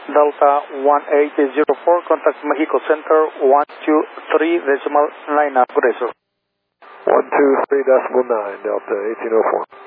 Delta 1804, contact Mexico Center 123.9. Good day, sir. 123.9, Delta 1804.